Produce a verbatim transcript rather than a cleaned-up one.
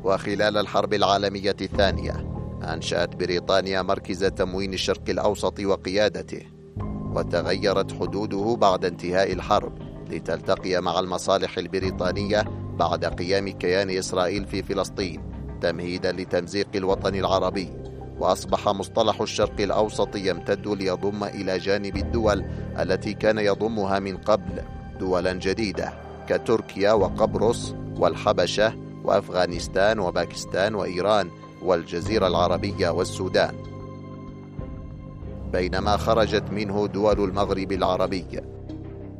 وخلال الحرب العالمية الثانية أنشأت بريطانيا مركز تموين الشرق الأوسط وقيادته، وتغيرت حدوده بعد انتهاء الحرب لتلتقي مع المصالح البريطانية بعد قيام كيان إسرائيل في فلسطين تمهيدا لتمزيق الوطن العربي. وأصبح مصطلح الشرق الأوسط يمتد ليضم إلى جانب الدول التي كان يضمها من قبل دولا جديدة كتركيا وقبرص والحبشة وأفغانستان وباكستان وإيران والجزيرة العربية والسودان، بينما خرجت منه دول المغرب العربي